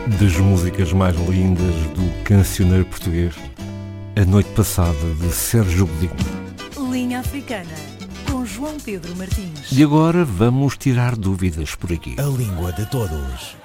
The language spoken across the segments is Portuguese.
Das músicas mais lindas do cancioneiro português, A Noite Passada, de Sérgio Godinho. Linha Africana, com João Pedro Martins. E agora vamos tirar dúvidas por aqui. A língua de todos.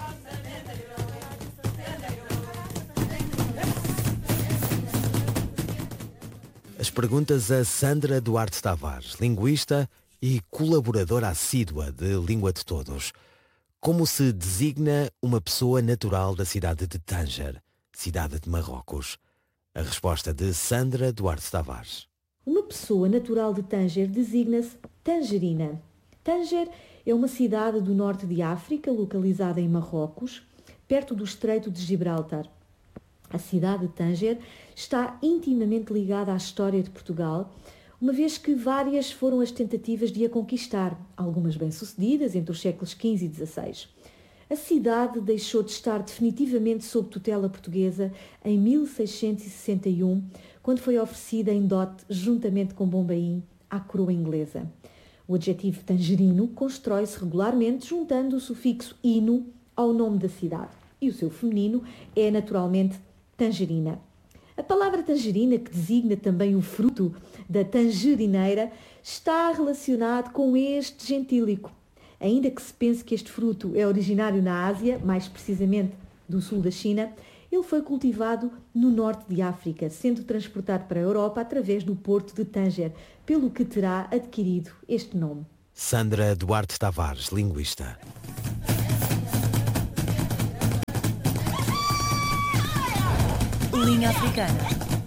As perguntas a Sandra Duarte Tavares, linguista e colaboradora assídua de Língua de Todos. Como se designa uma pessoa natural da cidade de Tanger, cidade de Marrocos? A resposta de Sandra Duarte Tavares. Uma pessoa natural de Tanger designa-se tangerina. Tanger é uma cidade do norte de África, localizada em Marrocos, perto do Estreito de Gibraltar. A cidade de Tanger está intimamente ligada à história de Portugal, uma vez que várias foram as tentativas de a conquistar, algumas bem-sucedidas entre os séculos XV e XVI. A cidade deixou de estar definitivamente sob tutela portuguesa em 1661, quando foi oferecida em dote, juntamente com Bombaim, à coroa inglesa. O adjetivo tangerino constrói-se regularmente juntando o sufixo ino ao nome da cidade, e o seu feminino é naturalmente tangerina. A palavra tangerina, que designa também o fruto da tangerineira, está relacionado com este gentílico. Ainda que se pense que este fruto é originário na Ásia, mais precisamente do sul da China, ele foi cultivado no norte de África, sendo transportado para a Europa através do porto de Tanger, pelo que terá adquirido este nome. Sandra Duarte Tavares, linguista. Linha Africana.